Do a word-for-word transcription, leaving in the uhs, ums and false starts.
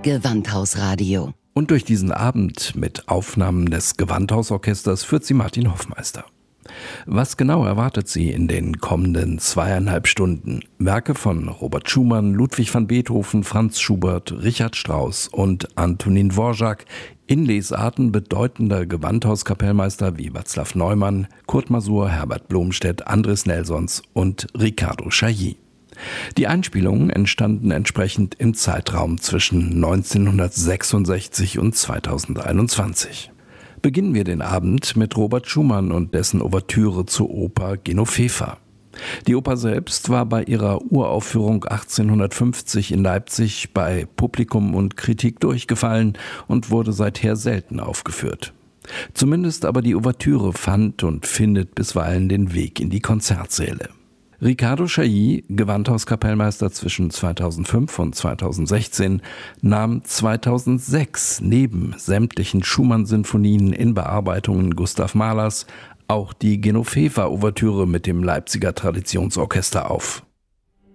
Gewandhausradio. Und durch diesen Abend mit Aufnahmen des Gewandhausorchesters führt sie Martin Hoffmeister. Was genau erwartet sie in den kommenden zweieinhalb Stunden? Werke von Robert Schumann, Ludwig van Beethoven, Franz Schubert, Richard Strauss und Antonin Dvorak in Lesarten bedeutender Gewandhauskapellmeister wie Václav Neumann, Kurt Masur, Herbert Blomstedt, Andris Nelsons und Riccardo Chailly. Die Einspielungen entstanden entsprechend im Zeitraum zwischen neunzehnhundertsechsundsechzig und zweitausendeinundzwanzig. Beginnen wir den Abend mit Robert Schumann und dessen Ouvertüre zur Oper Genoveva. Die Oper selbst war bei ihrer Uraufführung achtzehnhundertfünfzig in Leipzig bei Publikum und Kritik durchgefallen und wurde seither selten aufgeführt. Zumindest aber die Ouvertüre fand und findet bisweilen den Weg in die Konzertsäle. Riccardo Chailly, Gewandhauskapellmeister zwischen zweitausendfünf und zweitausendsechzehn, nahm zweitausendsechs neben sämtlichen Schumann-Sinfonien in Bearbeitungen Gustav Mahlers auch die Genoveva-Ouvertüre mit dem Leipziger Traditionsorchester auf.